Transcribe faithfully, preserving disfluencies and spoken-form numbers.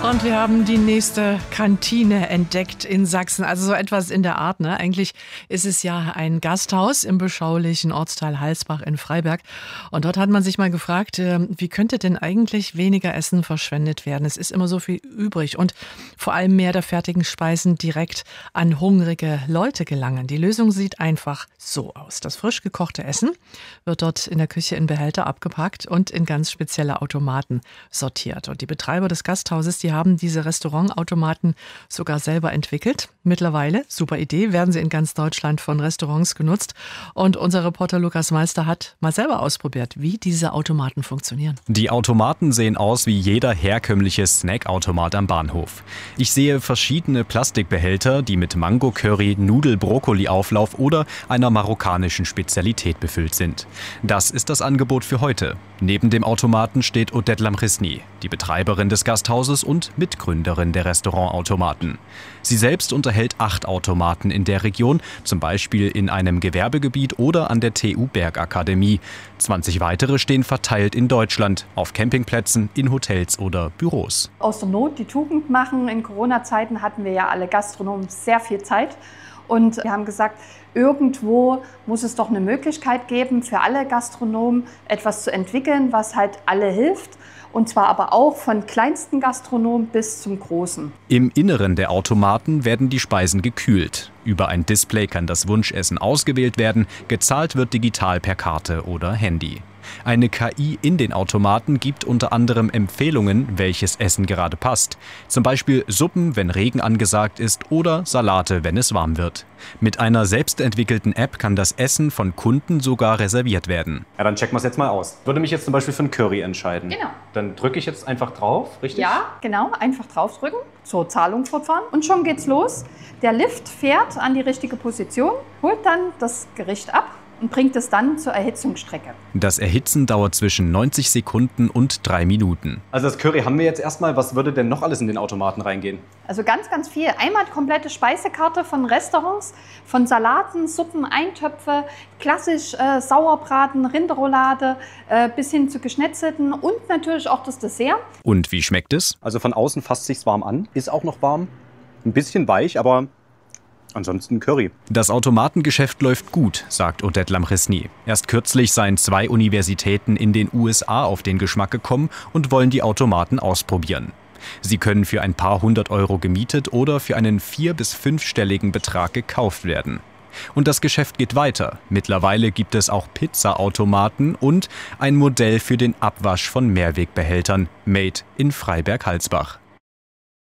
Und wir haben die nächste Kantine entdeckt in Sachsen. Also so etwas in der Art, ne? Eigentlich ist es ja ein Gasthaus im beschaulichen Ortsteil Halsbach in Freiberg. Und dort hat man sich mal gefragt, wie könnte denn eigentlich weniger Essen verschwendet werden? Es ist immer so viel übrig und vor allem mehr der fertigen Speisen direkt an hungrige Leute gelangen. Die Lösung sieht einfach so aus. Das frisch gekochte Essen wird dort in der Küche in Behälter abgepackt und in ganz spezielle Automaten sortiert. Und die Betreiber des Gasthauses, die haben diese Restaurantautomaten sogar selber entwickelt. Mittlerweile, super Idee, werden sie in ganz Deutschland von Restaurants genutzt. Und unser Reporter Lukas Meister hat mal selber ausprobiert, wie diese Automaten funktionieren. Die Automaten sehen aus wie jeder herkömmliche Snackautomat am Bahnhof. Ich sehe verschiedene Plastikbehälter, die mit Mango-Curry, Nudel-Brokkoli-Auflauf oder einer marokkanischen Spezialität befüllt sind. Das ist das Angebot für heute. Neben dem Automaten steht Odette Lamchesny, die Betreiberin des Gasthauses und Mitgründerin der Restaurantautomaten. Sie selbst unterhält acht Automaten in der Region, zum Beispiel in einem Gewerbegebiet oder an der T U Bergakademie. zwanzig weitere stehen verteilt in Deutschland, auf Campingplätzen, in Hotels oder Büros. Aus der Not die Tugend machen. In Corona-Zeiten hatten wir ja alle Gastronomen sehr viel Zeit. Und wir haben gesagt, irgendwo muss es doch eine Möglichkeit geben, für alle Gastronomen etwas zu entwickeln, was halt alle hilft. Und zwar aber auch von kleinsten Gastronomen bis zum großen. Im Inneren der Automaten werden die Speisen gekühlt. Über ein Display kann das Wunschessen ausgewählt werden, gezahlt wird digital per Karte oder Handy. Eine K I in den Automaten gibt unter anderem Empfehlungen, welches Essen gerade passt. Zum Beispiel Suppen, wenn Regen angesagt ist, oder Salate, wenn es warm wird. Mit einer selbstentwickelten App kann das Essen von Kunden sogar reserviert werden. Ja, dann checken wir es jetzt mal aus. Würde mich jetzt zum Beispiel für einen Curry entscheiden. Genau. Dann drücke ich jetzt einfach drauf, richtig? Ja, genau. Einfach draufdrücken, zur Zahlung fortfahren und schon geht's los. Der Lift fährt an die richtige Position, holt dann das Gericht ab und bringt es dann zur Erhitzungsstrecke. Das Erhitzen dauert zwischen neunzig Sekunden und drei Minuten. Also das Curry haben wir jetzt erstmal. Was würde denn noch alles in den Automaten reingehen? Also ganz, ganz viel. Einmal komplette Speisekarte von Restaurants, von Salaten, Suppen, Eintöpfe, klassisch äh, Sauerbraten, Rinderroulade, äh, bis hin zu Geschnetzelten und natürlich auch das Dessert. Und wie schmeckt es? Also von außen fasst sich's warm an, ist auch noch warm, ein bisschen weich, aber ansonsten Curry. Das Automatengeschäft läuft gut, sagt Odette Lamchesny. Erst kürzlich seien zwei Universitäten in den U S A auf den Geschmack gekommen und wollen die Automaten ausprobieren. Sie können für ein paar hundert Euro gemietet oder für einen vier- bis fünfstelligen Betrag gekauft werden. Und das Geschäft geht weiter. Mittlerweile gibt es auch Pizzaautomaten und ein Modell für den Abwasch von Mehrwegbehältern, made in Freiberg-Halsbach.